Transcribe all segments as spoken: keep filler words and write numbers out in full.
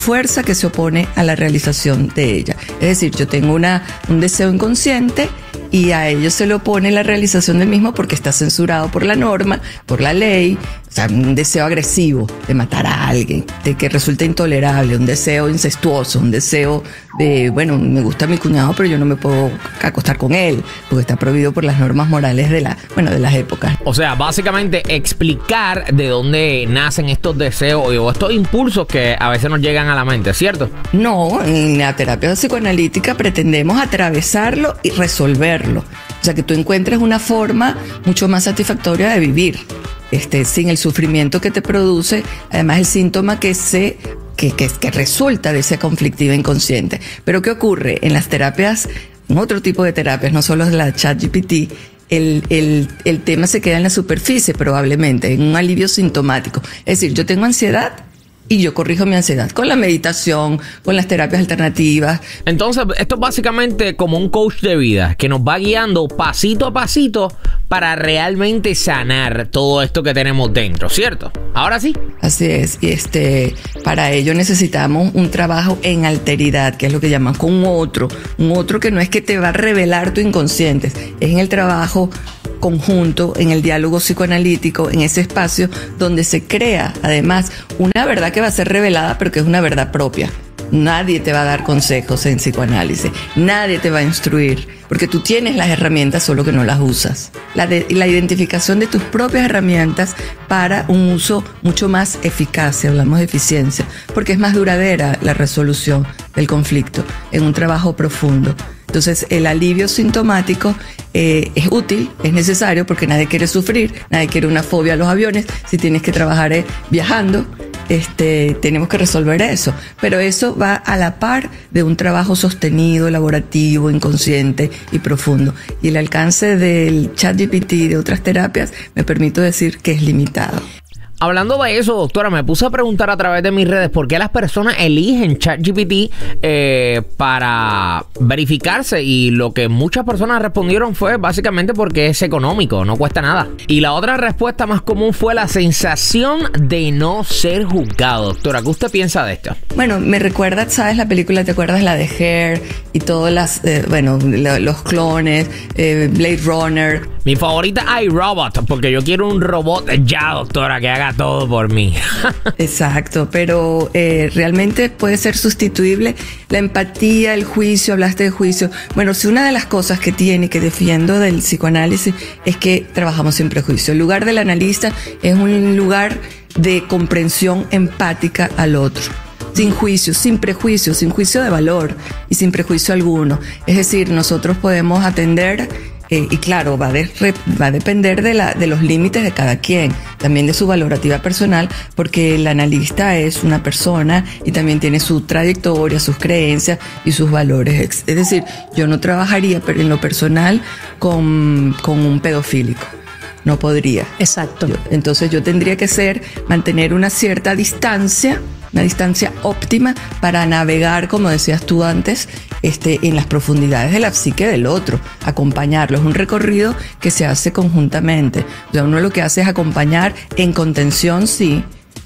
fuerza que se opone a la realización de ella. Es decir, yo tengo una, un deseo inconsciente y a ello se le opone la realización del mismo porque está censurado por la norma, por la ley. O sea, un deseo agresivo de matar a alguien, de que resulta intolerable, un deseo incestuoso, un deseo de, bueno, me gusta mi cuñado, pero yo no me puedo acostar con él, porque está prohibido por las normas morales de la, bueno, de las épocas. O sea, básicamente explicar de dónde nacen estos deseos o estos impulsos que a veces nos llegan a la mente, ¿cierto? No, en la terapia psicoanalítica pretendemos atravesarlo y resolverlo. O sea, que tú encuentres una forma mucho más satisfactoria de vivir. Este, sin el sufrimiento que te produce, además el síntoma que se que, que, que resulta de esa conflictiva inconsciente. Pero ¿qué ocurre? En las terapias, en otro tipo de terapias, no solo la ChatGPT, el, el, el tema se queda en la superficie probablemente, en un alivio sintomático. Es decir, yo tengo ansiedad y yo corrijo mi ansiedad con la meditación, con las terapias alternativas. Entonces, esto es básicamente como un coach de vida que nos va guiando pasito a pasito para realmente sanar todo esto que tenemos dentro, ¿cierto? Ahora sí. Así es. Y este, para ello necesitamos un trabajo en alteridad, que es lo que llaman con un otro. Un otro que no es que te va a revelar tu inconsciente, es en el trabajo conjunto, en el diálogo psicoanalítico, en ese espacio donde se crea, además, una verdad que va a ser revelada, pero que es una verdad propia. Nadie te va a dar consejos en psicoanálisis, nadie te va a instruir, porque tú tienes las herramientas, solo que no las usas. La, de, la identificación de tus propias herramientas para un uso mucho más eficaz, si hablamos de eficiencia, porque es más duradera la resolución del conflicto en un trabajo profundo. Entonces, el alivio sintomático eh, es útil, es necesario, porque nadie quiere sufrir, nadie quiere una fobia a los aviones. Si tienes que trabajar eh, viajando, este, tenemos que resolver eso. Pero eso va a la par de un trabajo sostenido, elaborativo, inconsciente y profundo. Y el alcance del ChatGPT y de otras terapias, me permito decir que es limitado. Hablando de eso, doctora, me puse a preguntar a través de mis redes por qué las personas eligen ChatGPT eh, para verificarse, y lo que muchas personas respondieron fue básicamente porque es económico, no cuesta nada. Y la otra respuesta más común fue la sensación de no ser juzgado. Doctora, ¿qué usted piensa de esto? Bueno, me recuerda, ¿sabes la película? ¿Te acuerdas la de Hair y todas las, eh, bueno, lo, los clones, eh, Blade Runner? Mi favorita, iRobot, porque yo quiero un robot ya, doctora, que haga todo por mí. Exacto, pero eh, realmente puede ser sustituible. La empatía, el juicio, hablaste de juicio. Bueno, si una de las cosas que tiene, que defiendo del psicoanálisis, es que trabajamos sin prejuicio. El lugar del analista es un lugar de comprensión empática al otro. Sin juicio, sin prejuicio, sin juicio de valor y sin prejuicio alguno. Es decir, nosotros podemos atender... Eh, y claro, va, de, va a depender de, la, de los límites de cada quien, también de su valorativa personal, porque el analista es una persona y también tiene su trayectoria, sus creencias y sus valores. Es decir, yo no trabajaría en lo personal con, con un pedofílico. No podría. Exacto. Yo, entonces yo tendría que ser, mantener una cierta distancia, una distancia óptima para navegar, como decías tú antes, este, en las profundidades de la psique del otro, acompañarlo. Es un recorrido que se hace conjuntamente. O sea, uno lo que hace es acompañar en contención, sí,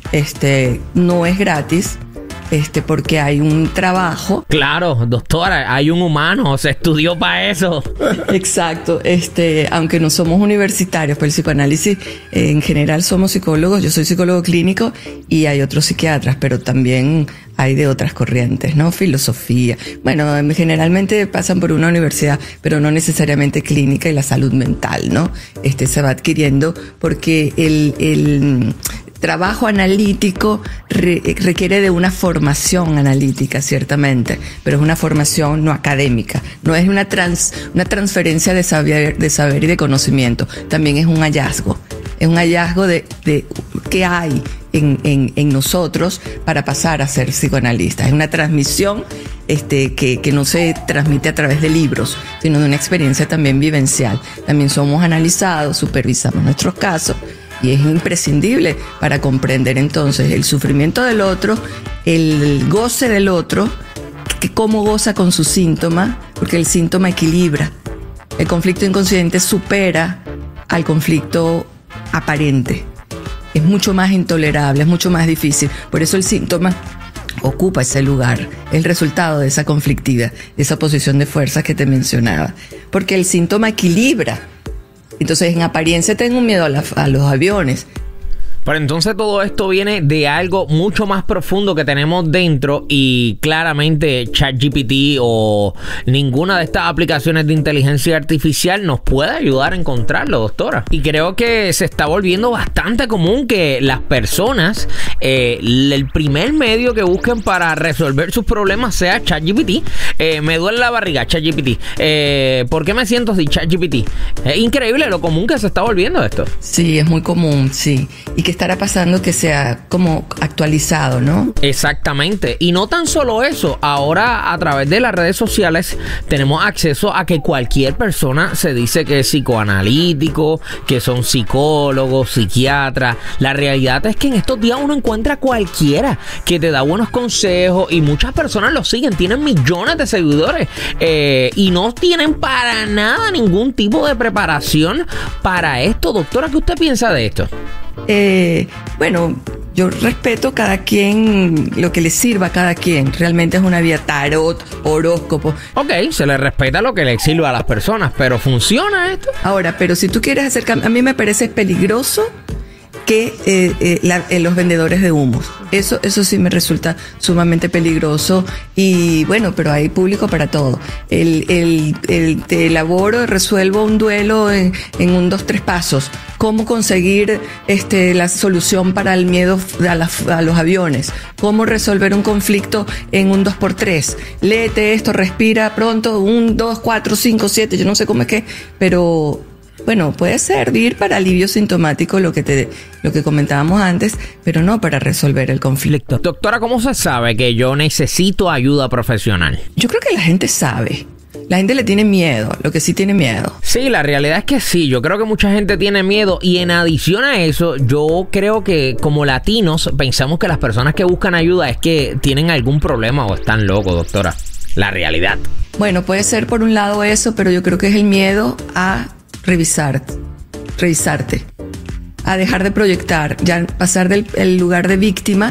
este, no es gratis. Este, porque hay un trabajo. Claro, doctora, hay un humano, se estudió para eso. Exacto, este, aunque no somos universitarios, pues el psicoanálisis eh, en general somos psicólogos, yo soy psicólogo clínico y hay otros psiquiatras, pero también hay de otras corrientes, ¿no? Filosofía. Bueno, generalmente pasan por una universidad, pero no necesariamente clínica, y la salud mental, ¿no? Este se va adquiriendo porque el, el trabajo analítico re, requiere de una formación analítica, ciertamente, pero es una formación no académica, no es una, trans, una transferencia de saber, de saber y de conocimiento, también es un hallazgo, es un hallazgo de, de qué hay en, en, en nosotros para pasar a ser psicoanalistas, es una transmisión este, que, que no se transmite a través de libros, sino de una experiencia también vivencial. También somos analizados, supervisamos nuestros casos, y es imprescindible para comprender entonces el sufrimiento del otro, el goce del otro, que cómo goza con su síntoma, porque el síntoma equilibra. El conflicto inconsciente supera al conflicto aparente. Es mucho más intolerable, es mucho más difícil. Por eso el síntoma ocupa ese lugar, el resultado de esa conflictividad, de esa posición de fuerza que te mencionaba. Porque el síntoma equilibra. Entonces, en apariencia tengo miedo a, la, a los aviones. Pero entonces todo esto viene de algo mucho más profundo que tenemos dentro y claramente ChatGPT o ninguna de estas aplicaciones de inteligencia artificial nos puede ayudar a encontrarlo, doctora. Y creo que se está volviendo bastante común que las personas, eh, el primer medio que busquen para resolver sus problemas sea ChatGPT. Eh, me duele la barriga, ChatGPT. Eh, ¿Por qué me siento así, ChatGPT? Es increíble lo común que se está volviendo esto. Sí, es muy común, sí. Y que estará pasando que sea como actualizado, ¿no? Exactamente. Y no tan solo eso, ahora a través de las redes sociales tenemos acceso a que cualquier persona se dice que es psicoanalítico, que son psicólogos, psiquiatras. La realidad es que en estos días uno encuentra cualquiera que te da buenos consejos y muchas personas lo siguen, tienen millones de seguidores eh, y no tienen para nada ningún tipo de preparación para esto. Doctora, ¿qué usted piensa de esto? Eh, bueno, yo respeto cada quien, lo que le sirva a cada quien. Realmente es una vía tarot, horóscopo. Ok, se le respeta lo que le sirva a las personas, pero ¿funciona esto? Ahora, pero si tú quieres acercar, a mí me parece peligroso que eh, eh, la, eh, los vendedores de humos. Eso, eso sí me resulta sumamente peligroso. Y bueno, pero hay público para todo. El, el, el te elaboro, resuelvo un duelo en, en un dos, tres pasos. Cómo conseguir este, la solución para el miedo a, la, a los aviones. Cómo resolver un conflicto en un dos por tres. Léete esto, respira pronto, un, dos, cuatro, cinco, siete, yo no sé cómo es que, pero bueno, puede servir para alivio sintomático, lo que te, lo que comentábamos antes, pero no para resolver el conflicto. Doctora, ¿cómo se sabe que yo necesito ayuda profesional? Yo creo que la gente sabe. La gente le tiene miedo, lo que sí tiene miedo. Sí, la realidad es que sí, yo creo que mucha gente tiene miedo y en adición a eso, yo creo que como latinos pensamos que las personas que buscan ayuda es que tienen algún problema o están locos, doctora. La realidad. Bueno, puede ser por un lado eso, pero yo creo que es el miedo a revisar, revisarte, a dejar de proyectar, ya pasar del el lugar de víctima.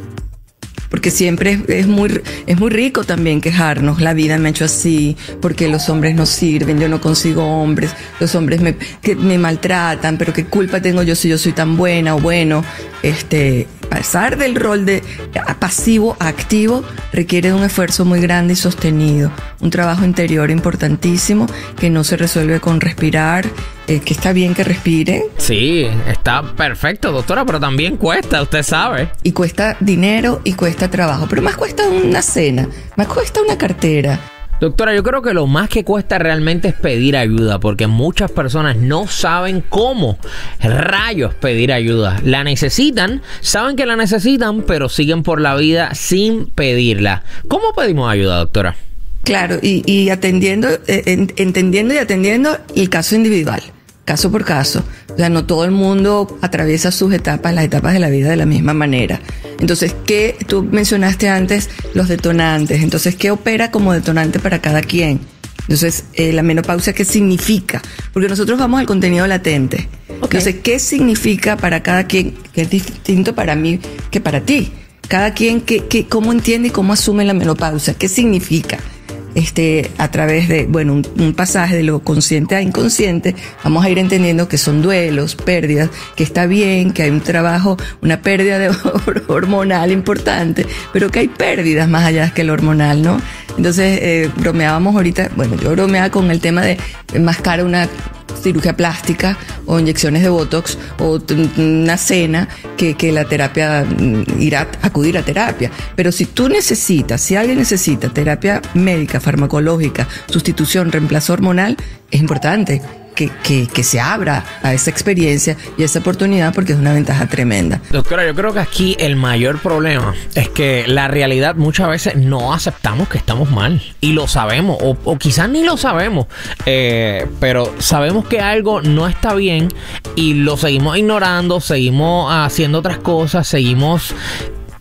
Porque siempre es, es, muy, es muy rico también quejarnos. La vida me ha hecho así, porque los hombres no sirven, yo no consigo hombres, los hombres me, que me maltratan, pero qué culpa tengo yo si yo soy tan buena o bueno. Este, pasar del rol de pasivo a activo requiere de un esfuerzo muy grande y sostenido. Un trabajo interior importantísimo que no se resuelve con respirar, eh, que está bien que respire. Sí, está perfecto, doctora, pero también cuesta, usted sabe. Y cuesta dinero y cuesta trabajo, pero más cuesta una cena, más cuesta una cartera. Doctora, yo creo que lo más que cuesta realmente es pedir ayuda, porque muchas personas no saben cómo rayos pedir ayuda. La necesitan, saben que la necesitan, pero siguen por la vida sin pedirla. ¿Cómo pedimos ayuda, doctora? Claro, y, y atendiendo, eh, entendiendo y atendiendo el caso individual, caso por caso. O sea, no todo el mundo atraviesa sus etapas, las etapas de la vida de la misma manera. Entonces, ¿qué? Tú mencionaste antes los detonantes. Entonces, ¿qué opera como detonante para cada quien? Entonces, eh, la menopausia, ¿qué significa? Porque nosotros vamos al contenido latente. Okay. Entonces, ¿qué significa para cada quien? Que es distinto para mí que para ti. Cada quien, que, que, ¿cómo entiende y cómo asume la menopausia? ¿Qué significa? Este, a través de, bueno, un, un pasaje de lo consciente a inconsciente, vamos a ir entendiendo que son duelos, pérdidas, que está bien, que hay un trabajo, una pérdida de hormonal importante, pero que hay pérdidas más allá que lo hormonal, ¿no? Entonces, eh, bromeábamos ahorita, bueno, yo bromeaba con el tema de más cara una cirugía plástica o inyecciones de Botox o una cena que, que la terapia, ir a acudir a terapia. Pero si tú necesitas, si alguien necesita terapia médica, farmacológica, sustitución, reemplazo hormonal, es importante que, que, que se abra a esa experiencia y a esa oportunidad, porque es una ventaja tremenda. Doctora, yo creo que aquí el mayor problema es que la realidad muchas veces no aceptamos que estamos mal y lo sabemos, o, o quizás ni lo sabemos, eh, pero sabemos que algo no está bien y lo seguimos ignorando, seguimos haciendo otras cosas, seguimos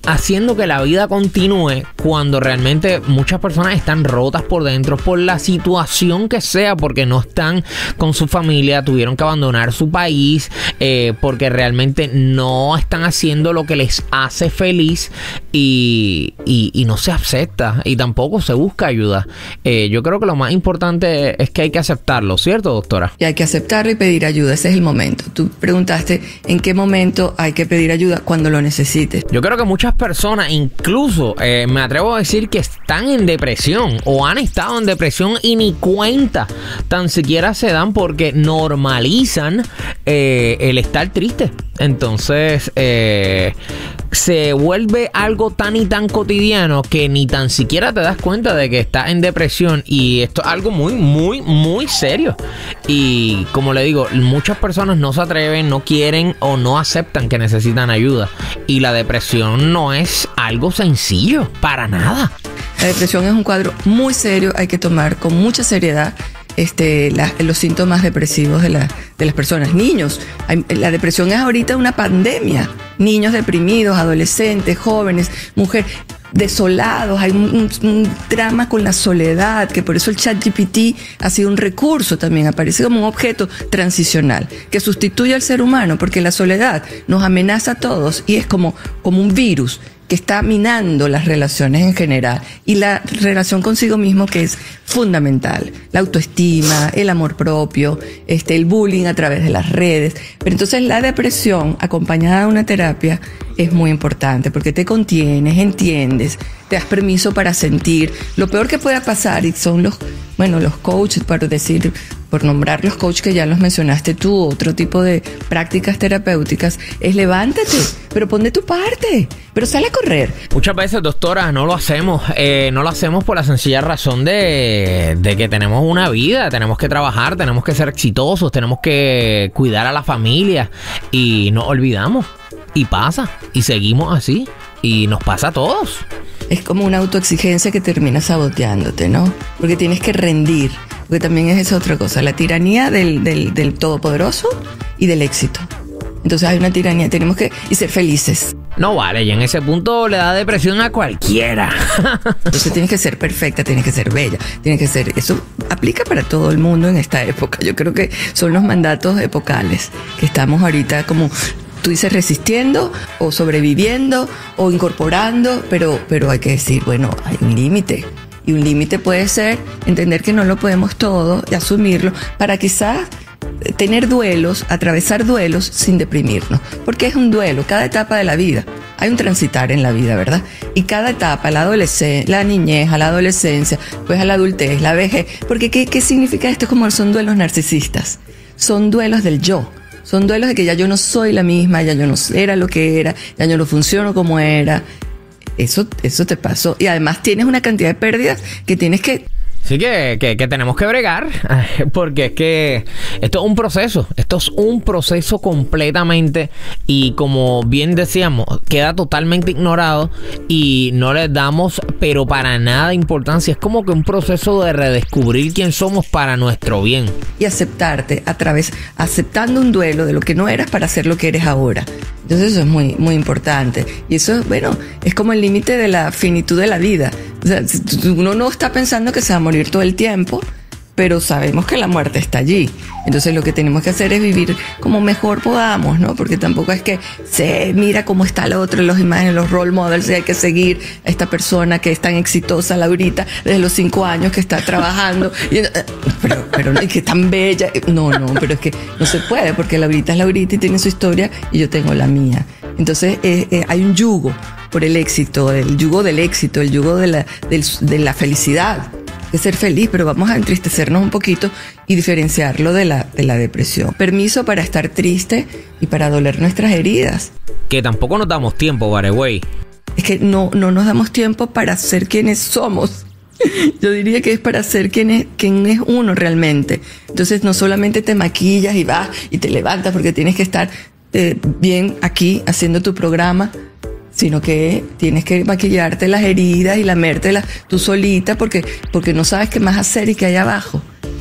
haciendo que la vida continúe cuando realmente muchas personas están rotas por dentro por la situación que sea, porque no están con su familia, tuvieron que abandonar su país, eh, porque realmente no están haciendo lo que les hace feliz y, y, y no se acepta y tampoco se busca ayuda. Eh, yo creo que lo más importante es que hay que aceptarlo, ¿cierto, doctora? Y hay que aceptarlo y pedir ayuda, ese es el momento. Tú preguntaste en qué momento hay que pedir ayuda, cuando lo necesites. Yo creo que muchas personas, incluso eh, me atrevo a decir que están en depresión o han estado en depresión y ni cuenta tan siquiera se dan porque normalizan eh, el estar triste. Entonces eh, se vuelve algo tan y tan cotidiano que ni tan siquiera te das cuenta de que estás en depresión, y esto es algo muy, muy, muy serio. Y como le digo, muchas personas no se atreven, no quieren o no aceptan que necesitan ayuda. Y la depresión no es algo sencillo, para nada. La depresión es un cuadro muy serio, hay que tomar con mucha seriedad este, la, los síntomas depresivos de, la, de las personas. Niños, hay, la depresión es ahorita una pandemia. Niños deprimidos, adolescentes, jóvenes, mujeres desolados, hay un, un, un drama con la soledad, que por eso el ChatGPT ha sido un recurso también, aparece como un objeto transicional que sustituye al ser humano, porque la soledad nos amenaza a todos y es como, como un virus que está minando las relaciones en general, y la relación consigo mismo, que es fundamental, la autoestima, el amor propio, este, el bullying a través de las redes. Pero entonces la depresión acompañada de una terapia es muy importante, porque te contienes, entiendes, te das permiso para sentir. Lo peor que pueda pasar, y son los, bueno, los coaches, por decir, por nombrar los coaches que ya los mencionaste tú, otro tipo de prácticas terapéuticas, es levántate, pero pon de tu parte, pero sale a correr. Muchas veces, doctora, no lo hacemos, eh, no lo hacemos por la sencilla razón de, de que tenemos una vida, tenemos que trabajar, tenemos que ser exitosos, tenemos que cuidar a la familia y nos olvidamos. Y pasa, y seguimos así, y nos pasa a todos. Es como una autoexigencia que termina saboteándote, ¿no? Porque tienes que rendir, porque también es esa otra cosa, la tiranía del, del, del todopoderoso y del éxito. Entonces hay una tiranía, tenemos que y ser felices. No vale, y en ese punto le da depresión a cualquiera. Entonces tienes que ser perfecta, tienes que ser bella, tienes que ser... Eso aplica para todo el mundo en esta época. Yo creo que son los mandatos epocales que estamos ahorita como... Tú dices resistiendo o sobreviviendo o incorporando, pero, pero hay que decir, bueno, hay un límite. Y un límite puede ser entender que no lo podemos todo y asumirlo para quizás tener duelos, atravesar duelos sin deprimirnos. Porque es un duelo, cada etapa de la vida. Hay un transitar en la vida, ¿verdad? Y cada etapa, la adolescencia, la niñez, a la adolescencia, pues a la adultez, la vejez. Porque ¿qué, qué significa esto? Como son duelos narcisistas. Son duelos del yo. Son duelos de que ya yo no soy la misma, ya yo no era lo que era, ya yo no funciono como era. Eso, eso te pasó. Y además tienes una cantidad de pérdidas que tienes que... Sí que, que, que tenemos que bregar, porque es que esto es un proceso, esto es un proceso completamente, y como bien decíamos, queda totalmente ignorado y no le damos pero para nada importancia. Es como que un proceso de redescubrir quién somos para nuestro bien. Y aceptarte a través, aceptando un duelo de lo que no eras para ser lo que eres ahora. Entonces eso es muy, muy importante. Y eso, bueno, es como el límite de la finitud de la vida. O sea, uno no está pensando que se va a morir todo el tiempo, pero sabemos que la muerte está allí. Entonces lo que tenemos que hacer es vivir como mejor podamos, ¿no? Porque tampoco es que se mira cómo está el otro, los imágenes, los role models, y hay que seguir a esta persona que es tan exitosa, Laurita, desde los cinco años que está trabajando, y, pero, pero que es tan bella. No, no, pero es que no se puede, porque Laurita es Laurita y tiene su historia y yo tengo la mía. Entonces eh, eh, hay un yugo por el éxito, el yugo del éxito, el yugo de la, del, de la felicidad. De ser feliz, pero vamos a entristecernos un poquito y diferenciarlo de la, de la depresión. Permiso para estar triste y para doler nuestras heridas. Que tampoco nos damos tiempo, by the way. Es que no, no nos damos tiempo para ser quienes somos. Yo diría que es para ser quien es, quien es uno realmente. Entonces no solamente te maquillas y vas y te levantas porque tienes que estar eh, bien aquí haciendo tu programa, sino que tienes que maquillarte las heridas y lamértelas tú solita porque, porque no sabes qué más hacer y qué hay abajo.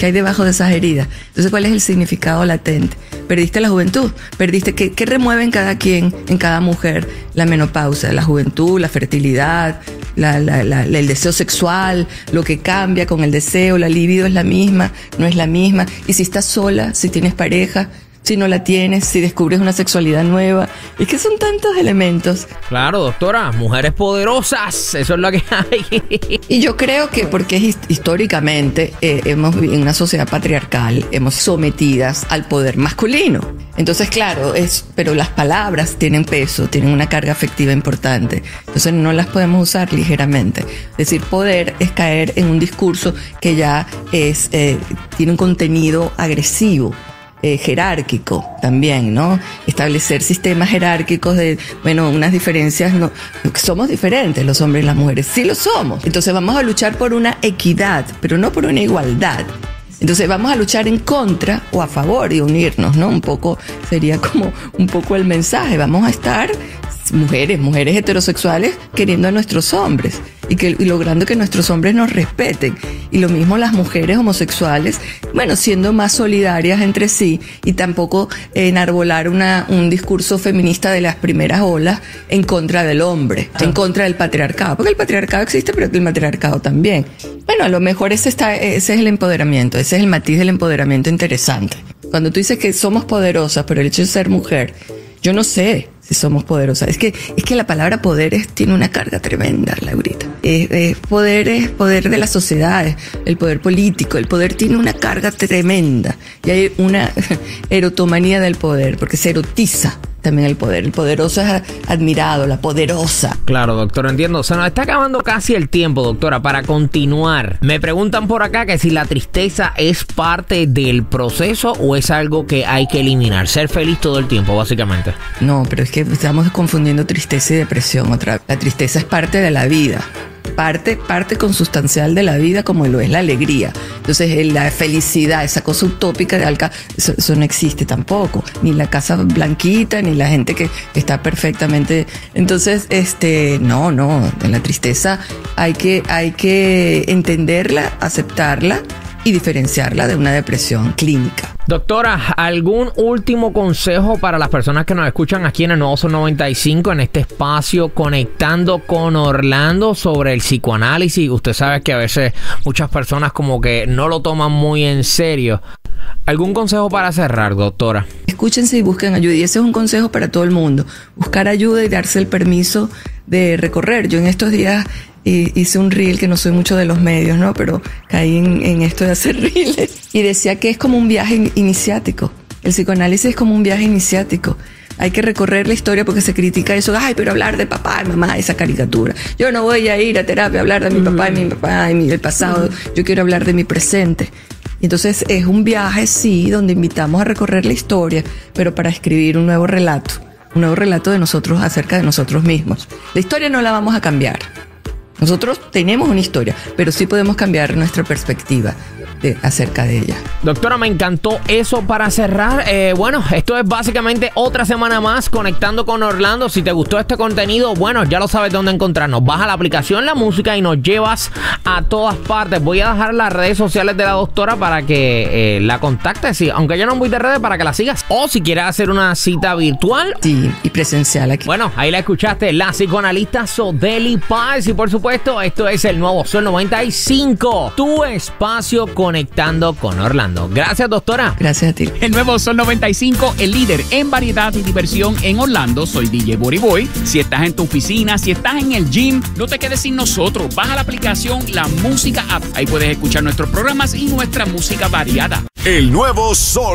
¿Qué hay debajo de esas heridas? Entonces, ¿cuál es el significado latente? Perdiste la juventud, perdiste, ¿qué, qué remueve en cada quien, en cada mujer? La menopausia, la juventud, la fertilidad, la, la, la, el deseo sexual, lo que cambia con el deseo, la libido es la misma, no es la misma. Y si estás sola, si tienes pareja, si no la tienes, si descubres una sexualidad nueva. Es que son tantos elementos. Claro, doctora, mujeres poderosas, eso es lo que hay. Y yo creo que porque es históricamente eh, hemos vivido en una sociedad patriarcal, hemos sometidas al poder masculino. Entonces, claro, es, pero las palabras tienen peso, tienen una carga afectiva importante. Entonces no las podemos usar ligeramente. Decir poder es caer en un discurso que ya es eh, tiene un contenido agresivo. Eh, jerárquico también, ¿no? Establecer sistemas jerárquicos de, bueno, unas diferencias, no, somos diferentes los hombres y las mujeres, sí lo somos. Entonces vamos a luchar por una equidad, pero no por una igualdad. Entonces vamos a luchar en contra o a favor y unirnos, ¿no? Un poco, sería como un poco el mensaje, vamos a estar mujeres, mujeres heterosexuales queriendo a nuestros hombres y, que, y logrando que nuestros hombres nos respeten. Y lo mismo las mujeres homosexuales, bueno, siendo más solidarias entre sí y tampoco enarbolar una, un discurso feminista de las primeras olas en contra del hombre, ah. en contra del patriarcado, porque el patriarcado existe, pero el matriarcado también. Bueno, a lo mejor ese, está, ese es el empoderamiento, ese es el matiz del empoderamiento interesante. Cuando tú dices que somos poderosas por el hecho de ser mujer, yo no sé si somos poderosas. Es que, es que la palabra poder es, tiene una carga tremenda, Laurita. Es, es poder es poder de las sociedades, el poder político. El poder tiene una carga tremenda. Y hay una erotomanía del poder, porque se erotiza también el poder. El poderoso es admirado, la poderosa. Claro, doctora, entiendo. Se nos está acabando casi el tiempo, doctora, para continuar. Me preguntan por acá que si la tristeza es parte del proceso o es algo que hay que eliminar. Ser feliz todo el tiempo, básicamente. No, pero es que estamos confundiendo tristeza y depresión otra vez. La tristeza es parte de la vida. Parte, parte consustancial de la vida como lo es la alegría. Entonces la felicidad, esa cosa utópica de Alca, eso, eso no existe tampoco. Ni la casa blanquita, ni la gente que está perfectamente. Entonces, este, no, no, en la tristeza hay que, hay que entenderla, aceptarla y diferenciarla de una depresión clínica. Doctora, ¿algún último consejo para las personas que nos escuchan aquí en el Nuevo Sol noventa y cinco, en este espacio Conectando con Orlando, sobre el psicoanálisis? Usted sabe que a veces muchas personas como que no lo toman muy en serio. ¿Algún consejo para cerrar, doctora? Escúchense y busquen ayuda. Y ese es un consejo para todo el mundo. Buscar ayuda y darse el permiso de recorrer. Yo en estos días y hice un reel, que no soy mucho de los medios, ¿no? Pero caí en, en esto de hacer reels. Y decía que es como un viaje iniciático. El psicoanálisis es como un viaje iniciático. Hay que recorrer la historia porque se critica eso. Ay, pero hablar de papá y mamá, esa caricatura. Yo no voy a ir a terapia a hablar de mi mm. papá y mi papá y mi, del pasado. Mm. Yo quiero hablar de mi presente. Entonces es un viaje, sí, donde invitamos a recorrer la historia, pero para escribir un nuevo relato. Un nuevo relato de nosotros acerca de nosotros mismos. La historia no la vamos a cambiar. Nosotros tenemos una historia, pero sí podemos cambiar nuestra perspectiva de, acerca de ella. Doctora, me encantó eso para cerrar. Eh, bueno, esto es básicamente otra semana más Conectando con Orlando. Si te gustó este contenido, bueno, ya lo sabes dónde encontrarnos. Baja la aplicación La Música y nos llevas a todas partes. Voy a dejar las redes sociales de la doctora para que eh, la contactes. Sí, aunque yo no voy de redes, para que la sigas. O si quieres hacer una cita virtual. Sí, y presencial aquí. Bueno, ahí la escuchaste, la psicoanalista Sodeli Páez. Y por supuesto, esto es el Nuevo Sol noventa y cinco, tu espacio Conectando con Orlando. Gracias, doctora. Gracias a ti. El Nuevo Sol noventa y cinco, el líder en variedad y diversión en Orlando. Soy D J Boriboy. Si estás en tu oficina, si estás en el gym, no te quedes sin nosotros. Baja la aplicación La Música App. Ahí puedes escuchar nuestros programas y nuestra música variada. El Nuevo Sol